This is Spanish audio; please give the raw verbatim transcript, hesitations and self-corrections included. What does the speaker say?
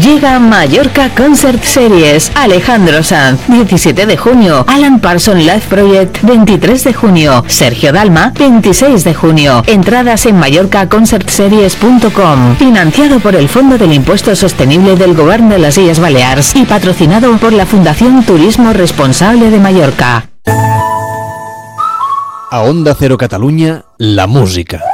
Llega Mallorca Concert Series. Alejandro Sanz, diecisiete de junio. Alan Parsons Live Project, veintitrés de junio. Sergio Dalma, veintiséis de junio. Entradas en mallorca concert series punto com. Financiado por el Fondo del Impuesto Sostenible del Gobierno de las Illes Balears y patrocinado por la Fundación Turismo Responsable de Mallorca. A Onda Cero Catalunya, la música.